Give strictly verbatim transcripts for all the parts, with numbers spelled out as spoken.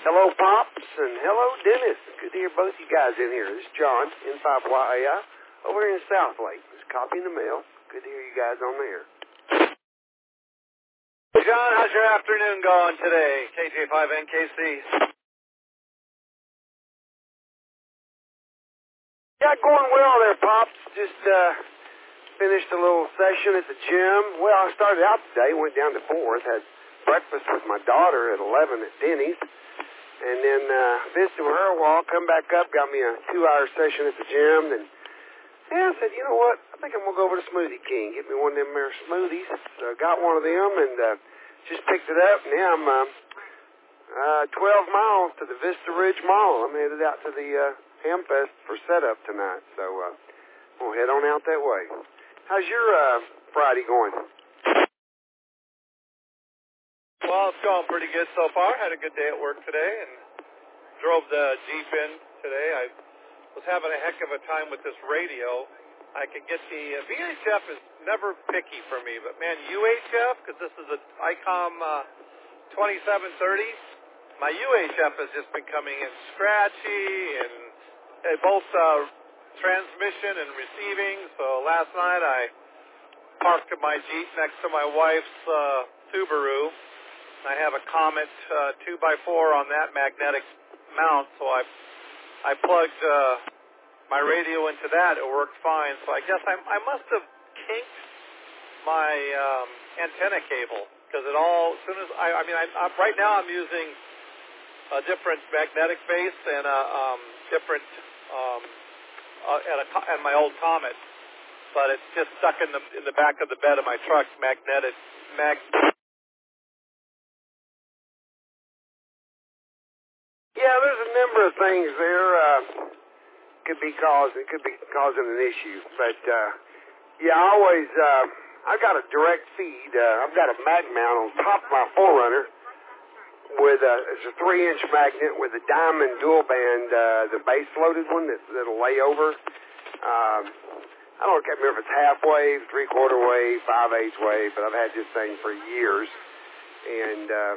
Hello, Pops, and hello, Dennis. Good to hear both you guys in here. This is John, N five Y A I, over here in South Lake. Just copy in the mail. Good to hear you guys on there. John, how's your afternoon going today? K J five N K C. Yeah, going well there, Pops. Just uh, finished a little session at the gym. Well, I started out today, went down to Fourth, had breakfast with my daughter at eleven at Denny's, and then uh, visited with her a while, come back up, got me a two-hour session at the gym, and yeah, I said, you know what, I think I'm going to go over to Smoothie King, get me one of them there smoothies. So got one of them and uh, just picked it up, and now I'm uh, uh, twelve miles to the Vista Ridge Mall. I'm headed out to the uh, Hamfest for setup tonight, so uh, we'll head on out that way. How's your uh, Friday going? Well, it's going pretty good so far. Had a good day at work today and drove the Jeep in today. I was having a heck of a time with this radio. I could get the uh, V H F is never picky for me, but man, U H F, because this is a ICOM uh, twenty-seven thirty, my U H F has just been coming in scratchy and uh, both uh, transmission and receiving. So last night I parked my Jeep next to my wife's uh, Subaru. I have a Comet uh, two by four on that magnetic mount, so I I plugged uh, my radio into that. It worked fine. So I guess I, I must have kinked my um, antenna cable because it all, as soon as I, I mean, I, I, right now I'm using a different magnetic base and a um, different um, uh, and, a, and my old Comet, but it's just stuck in the in the back of the bed of my truck, magnetic mag. Yeah, there's a number of things there. Uh, could be causing, could be causing an issue. But uh, yeah, I always, uh, I've got a direct feed. Uh, I've got a mag mount on top of my four runner with a, it's a three-inch magnet with a diamond dual band, uh, the base-loaded one that, that'll lay over. Um, I don't remember if it's half wave, three-quarter wave, five-eighths wave, but I've had this thing for years, and. Uh,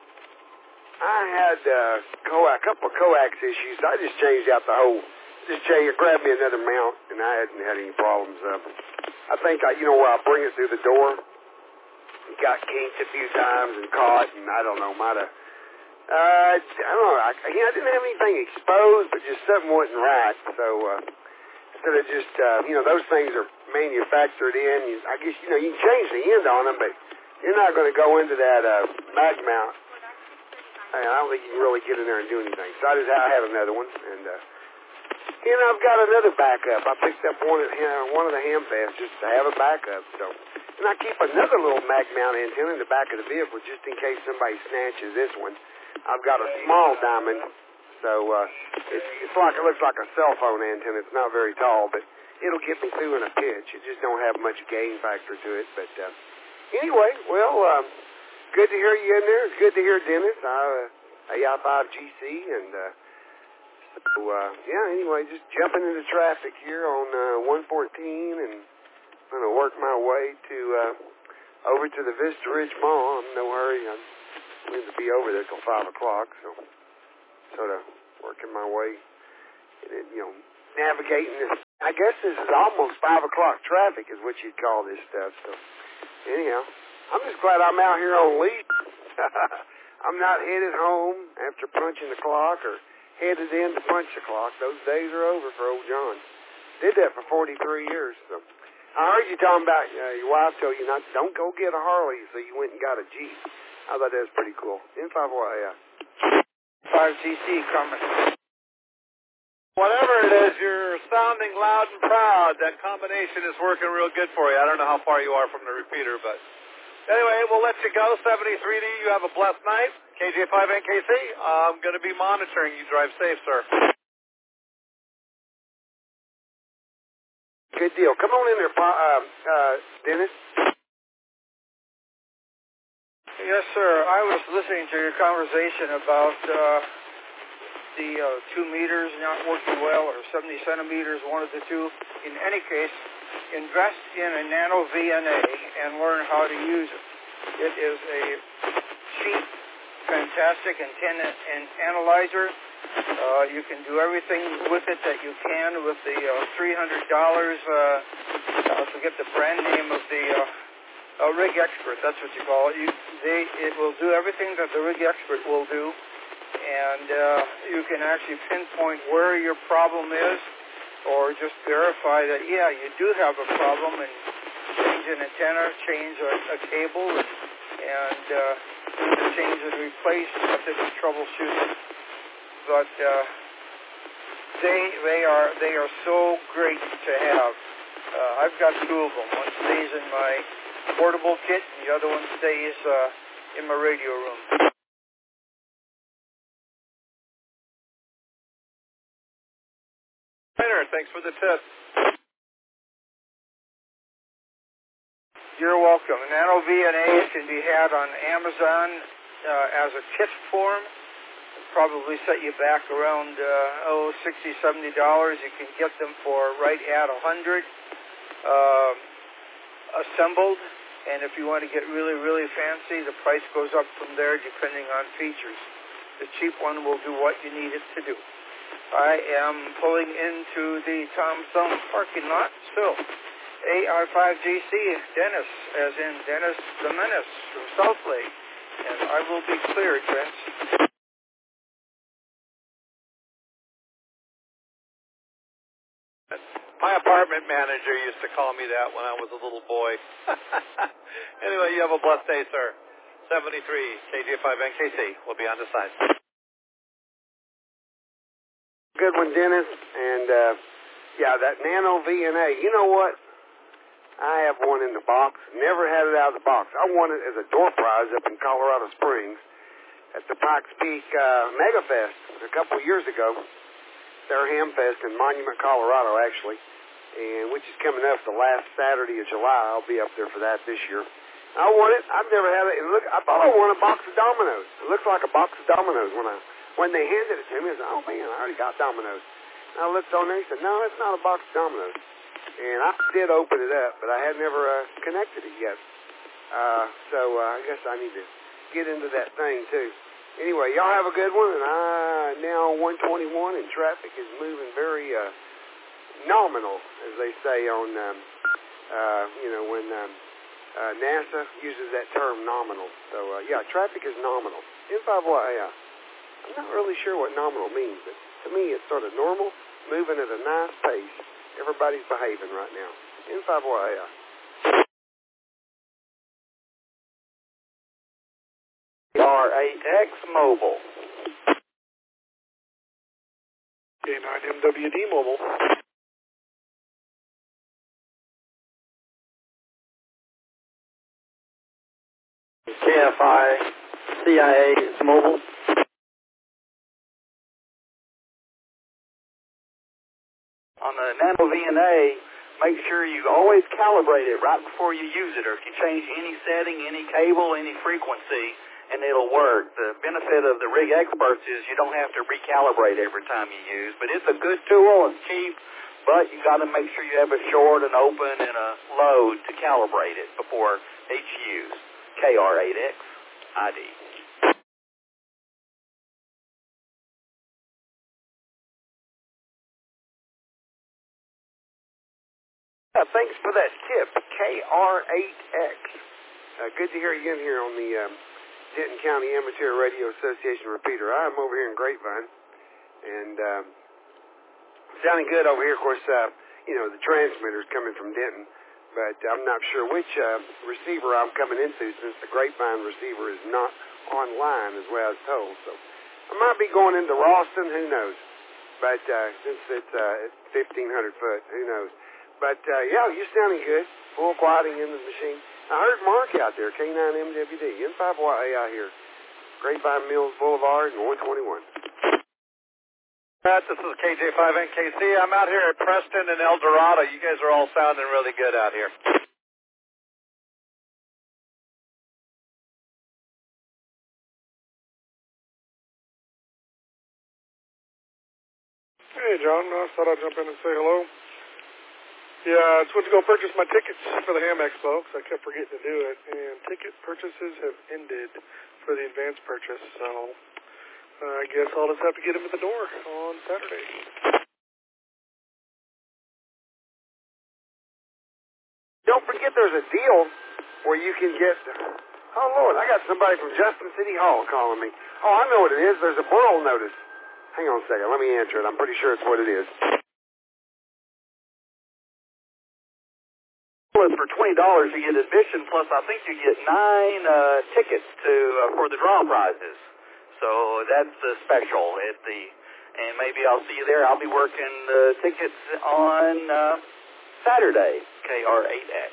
I had uh, co- a couple of coax issues. I just changed out the whole, just changed, grabbed me another mount, and I hadn't had any problems. Uh, I think, I, you know, where I bring it through the door, it got kinked a few times and caught, and I don't know, might have, uh, I don't know, I, you know, I didn't have anything exposed, but just something wasn't right. So uh, instead of just, uh, you know, those things are manufactured in. You, I guess, you know, you can change the end on them, but you're not going to go into that uh, mag mount. I don't think you can really get in there and do anything. So I just I have another one, and uh, you know I've got another backup. I picked up one at uh, one of the Hamfests just to have a backup. So, and I keep another little mag mount antenna in the back of the vehicle just in case somebody snatches this one. I've got a small diamond, so uh, it's, it's like it looks like a cell phone antenna. It's not very tall, but it'll get me through in a pitch. It just don't have much gain factor to it. But uh, anyway, well. Um, Good to hear you in there. It's good to hear Dennis, uh, A I five G C, and uh, so, uh, yeah, anyway, just jumping into traffic here on uh, one fourteen, and I'm going to work my way to uh, over to the Vista Ridge Mall. I'm in no hurry. I'm going to be over there till five o'clock, so sort of working my way, and, you know, navigating this. I guess this is almost five o'clock traffic is what you'd call this stuff, so anyhow. I'm just glad I'm out here on leave. I'm not headed home after punching the clock or headed in to punch the clock. Those days are over for old John. Did that for forty-three years. So I heard you talking about uh, your wife told you not don't go get a Harley, so you went and got a Jeep. I thought that was pretty cool. N five Y A I. five G C coming. Whatever it is, you're sounding loud and proud. That combination is working real good for you. I don't know how far you are from the repeater, but... Anyway, we'll let you go. seventy-three D, you have a blessed night. K J five N K C, I'm going to be monitoring you. Drive safe, sir. Good deal. Come on in there, uh, uh, Dennis. Yes, sir. I was listening to your conversation about uh, the uh, two meters not working well, or seventy centimeters, one of the two. In any case, invest in a nano V N A and learn how to use it. It is a cheap fantastic antenna and analyzer. Uh, you can do everything with it that you can with the uh, three hundred dollars. Uh, I forget the brand name of the uh, uh, Rig Expert. That's what you call it. You, they, it will do everything that the Rig Expert will do, and uh, you can actually pinpoint where your problem is, or just verify that yeah, you do have a problem, and change an antenna, change a, a cable, and, and uh, change and replace after the troubleshooting. But uh, they they are they are so great to have. Uh, I've got two of them. One stays in my portable kit, and the other one stays uh, in my radio room. Thanks for the tip. You're welcome. Nano V N A can be had on Amazon uh, as a kit form. Probably set you back around uh, oh sixty, seventy dollars. You can get them for right at a hundred uh, assembled. And if you want to get really, really fancy, the price goes up from there depending on features. The cheap one will do what you need it to do. I am pulling into the Tom Thumb parking lot still. A R five G C, Dennis, as in Dennis the Menace from South Lake. And I will be cleared, Vince. My apartment manager used to call me that when I was a little boy. Anyway, you have a blessed day, sir. seventy-three K J five N K C. We'll be on the side. Good one, Dennis. And, uh, yeah, that Nano V N A. You know what? I have one in the box. Never had it out of the box. I won it as a door prize up in Colorado Springs at the Pikes Peak uh, Mega Fest a couple of years ago. Their Hamfest in Monument, Colorado, actually, and which is coming up the last Saturday of July. I'll be up there for that this year. I won it. I've never had it. it look, I thought I won a box of dominoes. It looks like a box of dominoes when I when they handed it to me. I said, "Oh man, I already got dominoes." And I looked on there and said, "No, it's not a box of dominoes." And I did open it up, but I had never uh, connected it yet. Uh, so uh, I guess I need to get into that thing too. Anyway, y'all have a good one, and I now one twenty-one, and traffic is moving very uh, nominal, as they say on, um, uh, you know, when um, uh, NASA uses that term nominal. So, uh, yeah, traffic is nominal. N five Y A I. I'm not really sure what nominal means, but to me it's sort of normal, moving at a nice pace. Everybody's behaving right now. N five Y A I. R eight X Mobile. K nine M W D Mobile. K F I C I A Mobile. On the Nano V N A, make sure you always calibrate it right before you use it, or if you change any setting, any cable, any frequency, and it'll work. The benefit of the Rig Experts is you don't have to recalibrate every time you use, but it's a good tool. It's cheap, but you got to make sure you have a short, an open, and a load to calibrate it before each use. K R eight X I D. Yeah, thanks for that tip, K R eight X. Uh, good to hear you in here on the um, Denton County Amateur Radio Association repeater. I'm over here in Grapevine, and um, sounding good over here. Of course, uh, you know, the transmitter's coming from Denton, but I'm not sure which uh, receiver I'm coming into since the Grapevine receiver is not online, as well as told. So I might be going into Ralston, who knows? But uh, since it's uh, fifteen hundred foot, who knows? But, uh, yeah, you're sounding good. Full quieting in the machine. I heard Mark out there, K nine M W D, N five Y A I here. Grapevine Mills Boulevard and one twenty-one. Pat, this is K J five N K C. I'm out here at Preston and El Dorado. You guys are all sounding really good out here. Hey, John. I thought I'd jump in and say hello. Yeah, I just went to go purchase my tickets for the Ham Expo because I kept forgetting to do it, and ticket purchases have ended for the advance purchase, so uh, I guess I'll just have to get them at the door on Saturday. Don't forget there's a deal where you can get, oh, Lord, I got somebody from Justin City Hall calling me. Oh, I know what it is. There's a borough notice. Hang on a second. Let me answer it. I'm pretty sure it's what it is. For twenty dollars, you get admission, plus I think you get nine uh, tickets to uh, for the draw prizes. So that's the special at the, and maybe I'll see you there. I'll be working the tickets on uh, Saturday, K R eight X.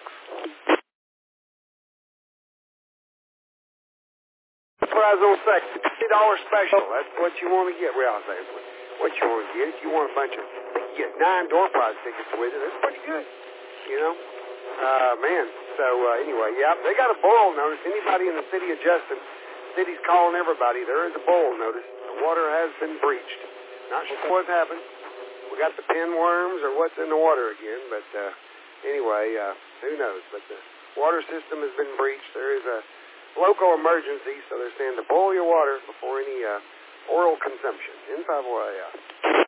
Prize on second, fifty dollars special. That's what you want to get. Well, I'll say what you want to get. If you want a bunch of, you get nine door prize tickets with it. That's pretty good, you know. Uh, man, so uh, anyway, yeah, they got a boil notice. Anybody in the city of Justin, city's calling everybody. There is a boil notice. The water has been breached. Not sure what's happened. We got the pinworms or what's in the water again, but uh, anyway, uh, who knows. But the water system has been breached. There is a local emergency, so they're saying to boil your water before any uh, oral consumption. N five O A.